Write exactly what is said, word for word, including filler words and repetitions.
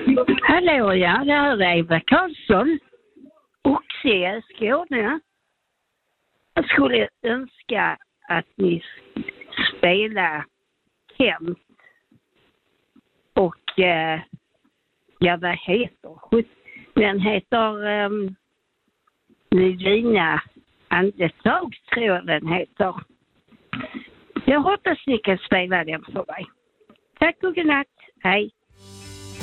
Hallå, ja, det här är Eva Karlsson. Oxie, Skåne. Jag skulle önska att ni spelar Kent. Och, eh, ja, vad heter den? heter um, Lidina Andetag, tror jag den heter. Jag hoppas ni kan spela den för mig. Tack och godnatt. Hej.